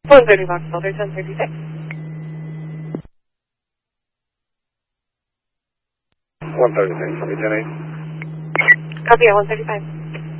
135, Southern 1036. One 136, copy 10-8. Copy at 135.